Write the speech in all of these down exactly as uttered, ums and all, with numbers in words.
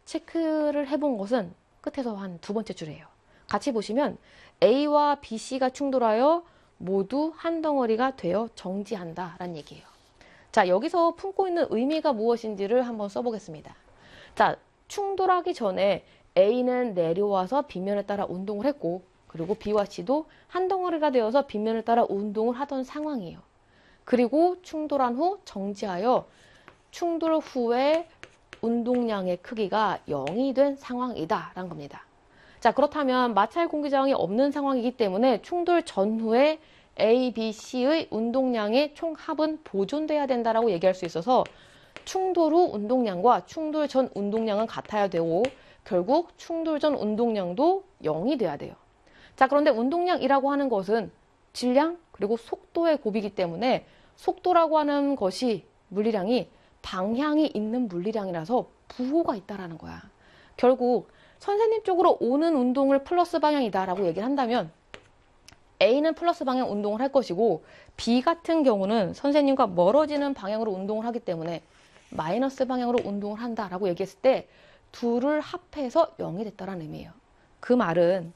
체크를 해본 것은 끝에서 한 두 번째 줄이에요. 같이 보시면 A와 B, C가 충돌하여 모두 한 덩어리가 되어 정지한다 라는 얘기예요. 자, 여기서 품고 있는 의미가 무엇인지를 한번 써보겠습니다. 자, 충돌하기 전에 A는 내려와서 B면에 따라 운동을 했고, 그리고 B와 C도 한 덩어리가 되어서 B면을 따라 운동을 하던 상황이에요. 그리고 충돌한 후 정지하여 충돌 후에 운동량의 크기가 영이 된 상황이다 라는 겁니다. 자, 그렇다면 마찰 공기저항이 없는 상황이기 때문에 충돌 전후에 A, B, C의 운동량의 총합은 보존돼야 된다라고 얘기할 수 있어서 충돌 후 운동량과 충돌 전 운동량은 같아야 되고, 결국 충돌 전 운동량도 영이 돼야 돼요. 자, 그런데 운동량이라고 하는 것은 질량 그리고 속도의 곱이기 때문에 속도라고 하는 것이 물리량이 방향이 있는 물리량이라서 부호가 있다라는 거야. 결국 선생님 쪽으로 오는 운동을 플러스 방향이다라고 얘기를 한다면 A는 플러스 방향 운동을 할 것이고, B 같은 경우는 선생님과 멀어지는 방향으로 운동을 하기 때문에 마이너스 방향으로 운동을 한다라고 얘기했을 때 둘을 합해서 영이 됐다라는 의미예요. 그 말은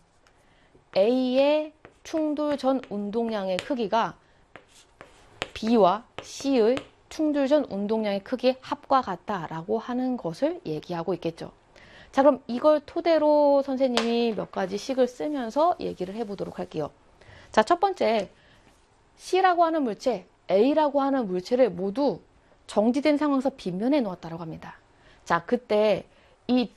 A의 충돌 전 운동량의 크기가 B와 C의 충돌 전 운동량의 크기의 합과 같다라고 하는 것을 얘기하고 있겠죠. 자, 그럼 이걸 토대로 선생님이 몇 가지 식을 쓰면서 얘기를 해보도록 할게요. 자, 첫 번째, C라고 하는 물체, A라고 하는 물체를 모두 정지된 상황에서 빗면에 놓았다고 합니다. 자, 그때 이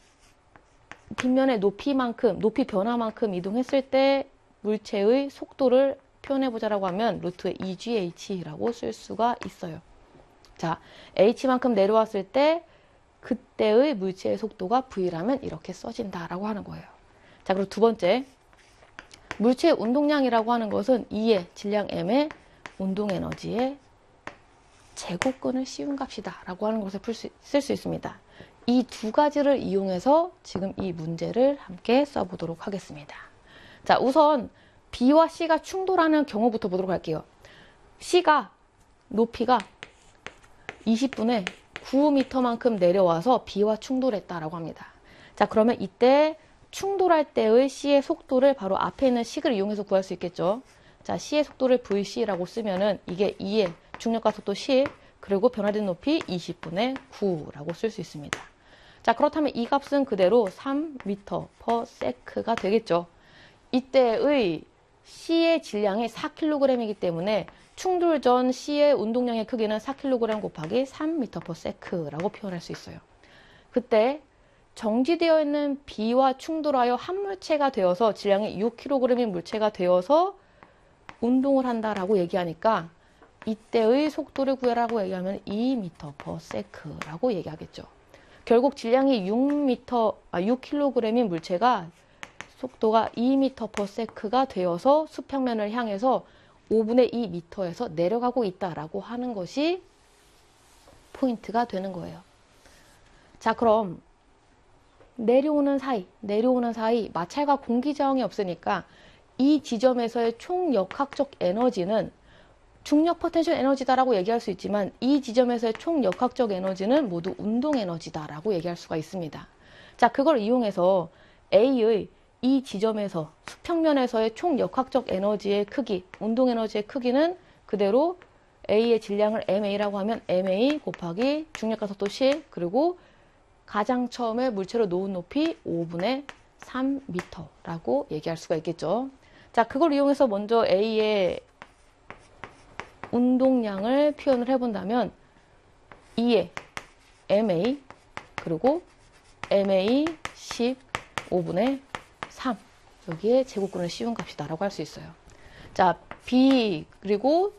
빗면의 높이만큼, 높이 변화만큼 이동했을 때 물체의 속도를 표현해보자라고 하면 루트 이 지 에이치라고 쓸 수가 있어요. 자, H만큼 내려왔을 때 그때의 물체의 속도가 V라면 이렇게 써진다라고 하는 거예요. 자, 그리고 두 번째, 물체의 운동량이라고 하는 것은 E의 질량 M의 운동에너지의 제곱근을 씌운 값이다 라고 하는 것을 쓸 수 있습니다. 이 두 가지를 이용해서 지금 이 문제를 함께 써보도록 하겠습니다. 자, 우선 B와 C가 충돌하는 경우부터 보도록 할게요. C가 높이가 이십 분에 구 미터만큼 내려와서 B와 충돌했다라고 합니다. 자, 그러면 이때 충돌할 때의 C의 속도를 바로 앞에 있는 식을 이용해서 구할 수 있겠죠. 자, C의 속도를 브이씨라고 쓰면은 이게 E의 중력과 속도 십, 그리고 변화된 높이 이십 분의 구라고 쓸 수 있습니다. 자, 그렇다면 이 값은 그대로 삼 미터 퍼 세크가 되겠죠. 이때의 C의 질량이 사 킬로그램이기 때문에 충돌 전 C의 운동량의 크기는 사 킬로그램 곱하기 삼 미터 퍼 세크라고 표현할 수 있어요. 그때 정지되어 있는 B와 충돌하여 한 물체가 되어서 질량이 육 킬로그램인 물체가 되어서 운동을 한다라고 얘기하니까 이때의 속도를 구해라고 얘기하면 이 미터 퍼 세크라고 얘기하겠죠. 결국 질량이 육 미터, 아, 육 킬로그램인 물체가 속도가 이 미터 퍼 세크가 되어서 수평면을 향해서 오분의 이 미터에서 내려가고 있다라고 하는 것이 포인트가 되는 거예요. 자, 그럼 내려오는 사이, 내려오는 사이 마찰과 공기저항이 없으니까 이 지점에서의 총 역학적 에너지는 중력 포텐셜 에너지다라고 얘기할 수 있지만 이 지점에서의 총 역학적 에너지는 모두 운동 에너지다라고 얘기할 수가 있습니다. 자, 그걸 이용해서 A의 이 지점에서 수평면에서의 총 역학적 에너지의 크기, 운동 에너지의 크기는 그대로 A의 질량을 엠에이라고 하면 엠에이 곱하기 중력과 속도 십, 그리고 가장 처음에 물체로 놓은 높이 오분의 삼 미터라고 얘기할 수가 있겠죠. 자, 그걸 이용해서 먼저 A의 운동량을 표현을 해본다면 이의 엠에이 그리고 엠에이 십 오분의 삼, 여기에 제곱근을 씌운 값이다 라고 할 수 있어요. 자, B 그리고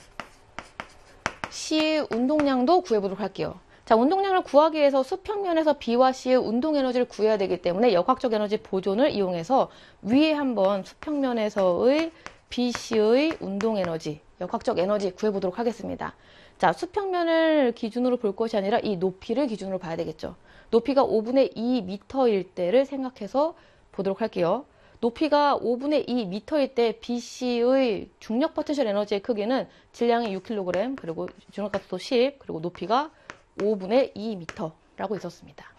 C의 운동량도 구해보도록 할게요. 자, 운동량을 구하기 위해서 수평면에서 B와 C의 운동 에너지를 구해야 되기 때문에 역학적 에너지 보존을 이용해서 위에 한번 수평면에서의 B, C의 운동 에너지, 역학적 에너지 구해보도록 하겠습니다. 자, 수평면을 기준으로 볼 것이 아니라 이 높이를 기준으로 봐야 되겠죠. 높이가 오분의 이 미터일 때를 생각해서 보도록 할게요. 높이가 오분의 이 미터일 때 B, C의 중력 포텐셜 에너지의 크기는 질량이 육 킬로그램, 그리고 중력값도 십, 그리고 높이가 오분의 이 미터라고 있었습니다.